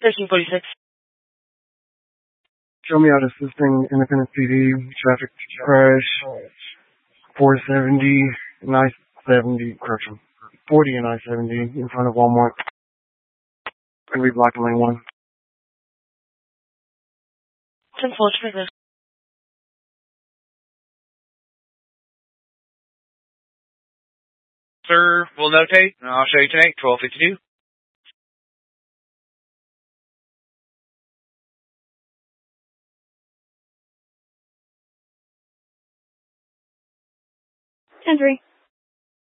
1346. Show me out assisting Independence PD, traffic crash, 470 and I-70, correction, 40 and I-70 in front of Walmart. Gonna be blocking lane 1. 10-4, Sir, we'll notate, and I'll show you tonight, 1252. Ten-3.